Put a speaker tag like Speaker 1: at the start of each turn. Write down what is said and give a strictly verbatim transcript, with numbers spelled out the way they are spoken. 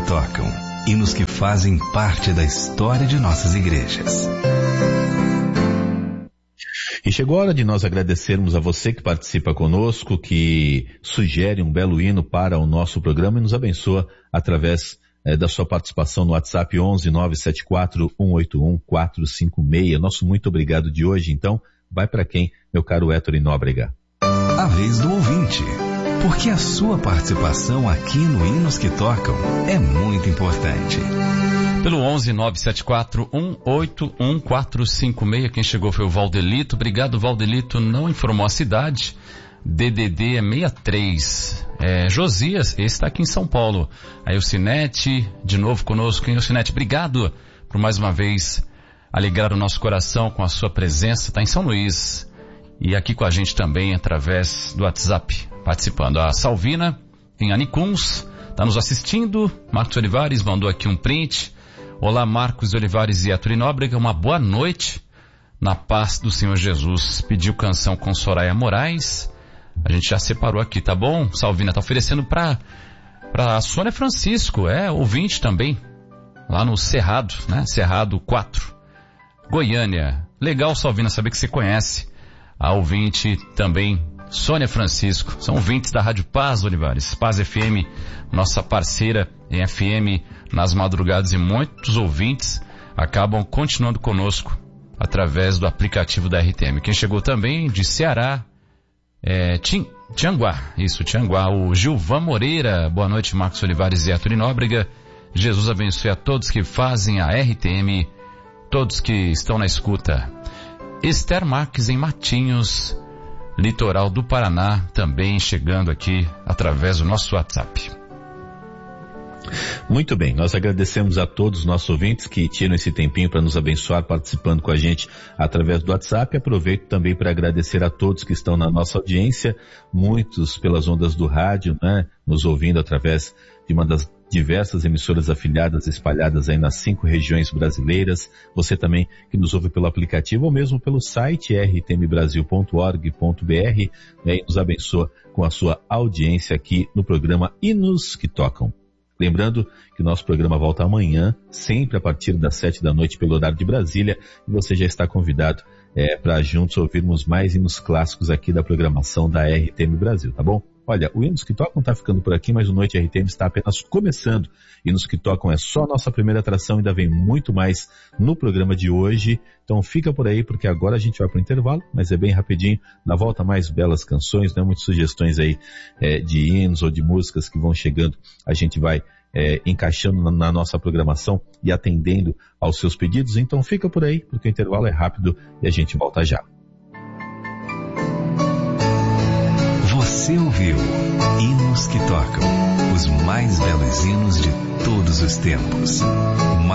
Speaker 1: tocam, hinos que fazem parte da história de nossas igrejas.
Speaker 2: E chegou a hora de nós agradecermos a você que participa conosco, que sugere um belo hino para o nosso programa e nos abençoa através eh, da sua participação no WhatsApp onze nove sete quatro um oito um quatro cinco seis. Nosso muito obrigado de hoje, então, vai para quem, meu caro Héctor Nóbrega?
Speaker 1: A vez do ouvinte. Porque a sua participação aqui no Hinos que Tocam é muito importante.
Speaker 3: Pelo onze nove sete quatro um oito um quatro cinco seis, quem chegou foi o Valdelito. Obrigado, Valdelito. Não informou a cidade. D D D é sessenta e três. É, Josias, esse está aqui em São Paulo. Aí o Sinete, de novo conosco. Hein, o Sinete, obrigado por mais uma vez alegrar o nosso coração com a sua presença. Está em São Luís. E aqui com a gente também através do WhatsApp, participando. A Salvina, em Anicuns, está nos assistindo. Marcos Olivares mandou aqui um print. Olá, Marcos Olivares e Héctor Nóbrega, uma boa noite na paz do Senhor Jesus. Pediu canção com Soraya Moraes. A gente já separou aqui, tá bom? Salvina tá oferecendo pra, pra Sônia Francisco, é ouvinte também, lá no Cerrado, né? Cerrado quatro, Goiânia. Legal, Salvina, saber que você conhece a ouvinte também, Sônia Francisco. São ouvintes da Rádio Paz, Olivares. Paz F M, nossa parceira em F M nas madrugadas, e muitos ouvintes acabam continuando conosco através do aplicativo da R T M. Quem chegou também de Ceará, é Tim, Tianguá, isso, Tianguá, o Gilvan Moreira. Boa noite, Marcos Olivares e Héctor Nóbrega. Jesus abençoe a todos que fazem a R T M, todos que estão na escuta. Esther Marques em Matinhos, litoral do Paraná, também chegando aqui através do nosso WhatsApp.
Speaker 2: Muito bem, nós agradecemos a todos os nossos ouvintes que tiram esse tempinho para nos abençoar participando com a gente através do WhatsApp. Aproveito também para agradecer a todos que estão na nossa audiência, muitos pelas ondas do rádio, né, nos ouvindo através de uma das diversas emissoras afiliadas espalhadas aí nas cinco regiões brasileiras. Você também que nos ouve pelo aplicativo ou mesmo pelo site r t m brasil ponto org ponto b r, né, e nos abençoa com a sua audiência aqui no programa Hinos que Tocam. Lembrando que o nosso programa volta amanhã, sempre a partir das sete da noite pelo horário de Brasília, e você já está convidado é, para juntos ouvirmos mais hinos clássicos aqui da programação da R T M Brasil, tá bom? Olha, o Hinos que Tocam está ficando por aqui, mas o Noite R T M está apenas começando. Hinos que Tocam é só a nossa primeira atração, ainda vem muito mais no programa de hoje. Então fica por aí, porque agora a gente vai para o intervalo, mas é bem rapidinho. Na volta, mais belas canções, né? Muitas sugestões aí é, de hinos ou de músicas que vão chegando. A gente vai é, encaixando na, na nossa programação e atendendo aos seus pedidos. Então fica por aí, porque o intervalo é rápido e a gente volta já.
Speaker 1: Você ouviu Hinos que Tocam, os mais belos hinos de todos os tempos.